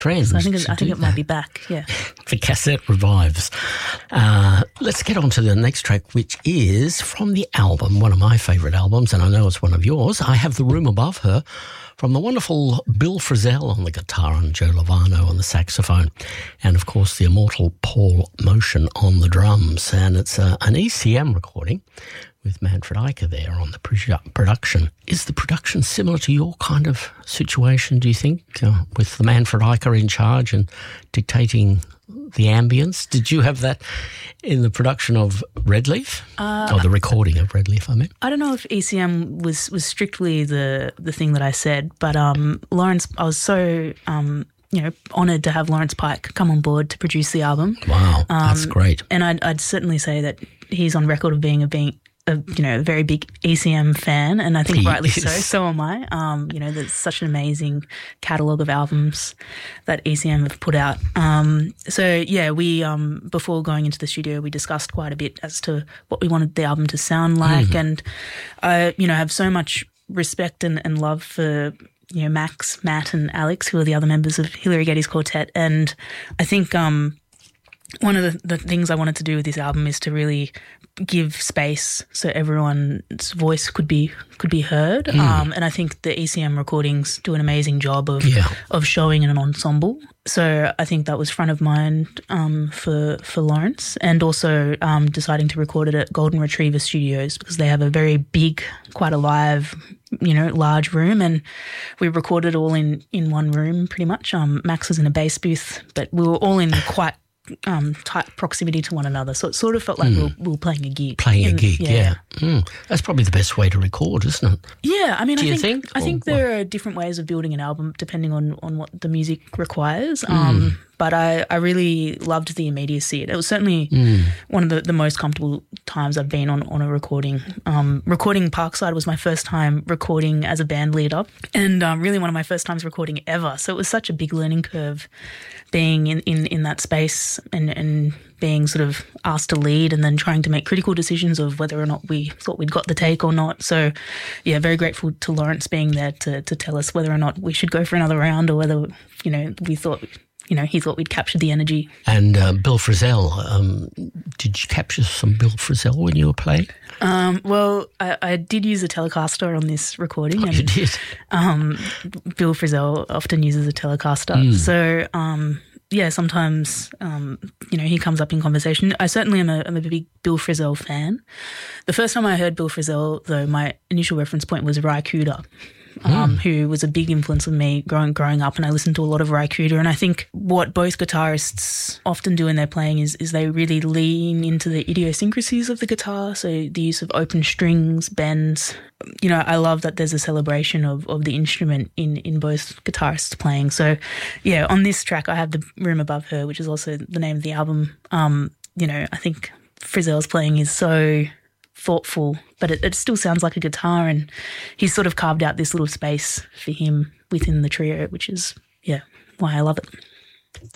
trend. So I think it might be back, yeah. The cassette revives. Let's get on to the next track, which is from the album, one of my favourite albums, and I know it's one of yours. I Have the Room Above Her, from the wonderful Bill Frisell on the guitar and Joe Lovano on the saxophone, and of course the immortal Paul Motion on the drums. And it's an ECM recording with Manfred Eicher there on the production. Is the production similar to your kind of situation, do you think, with the Manfred Eicher in charge and dictating the ambience? Did you have that in the production of Red Leaf? Or the recording of Red Leaf, I mean? I don't know if ECM was strictly the thing that I said, but Lawrence, I was so honoured to have Lawrence Pike come on board to produce the album. Wow, that's great. And I'd certainly say that he's on record of being a very big ECM fan, and I think rightly so. So am I. There's such an amazing catalogue of albums that ECM have put out. We before going into the studio, we discussed quite a bit as to what we wanted the album to sound like, and I, have so much respect and love for Max, Matt, and Alex, who are the other members of Hilary Geddes Quartet, and I think one of the things I wanted to do with this album is to really give space so everyone's voice could be heard. And I think the ECM recordings do an amazing job of showing an ensemble. So I think that was front of mind for Lawrence, and also deciding to record it at Golden Retriever Studios because they have a very big, quite alive, large room, and we recorded all in one room pretty much. Max was in a bass booth, but we were all in quite tight proximity to one another, so it sort of felt like we were playing a gig. That's probably the best way to record, isn't it? Yeah, I mean, I think there are different ways of building an album depending on what the music requires. But I really loved the immediacy. It was certainly one of the most comfortable times I've been on a recording. Recording Parkside was my first time recording as a band leader, and really one of my first times recording ever. So it was such a big learning curve being in that space and being sort of asked to lead and then trying to make critical decisions of whether or not we thought we'd got the take or not. So, yeah, very grateful to Lawrence being there to tell us whether or not we should go for another round or whether, we thought, he thought we'd captured the energy. And Bill Frisell, did you capture some Bill Frisell when you were playing? Well, I did use a Telecaster on this recording. You did? Bill Frisell often uses a Telecaster. So, sometimes, he comes up in conversation. I certainly am a big Bill Frisell fan. The first time I heard Bill Frisell, though, my initial reference point was Ry Cooder, who was a big influence on me growing up, and I listened to a lot of Ry Cooder. And I think what both guitarists often do in their playing is they really lean into the idiosyncrasies of the guitar, so the use of open strings, bends. I love that there's a celebration of the instrument in both guitarists playing. So, yeah, on this track I have The Room Above Her, which is also the name of the album. I think Frisell's playing is so thoughtful, but it still sounds like a guitar, and he's sort of carved out this little space for him within the trio, which is, why I love it.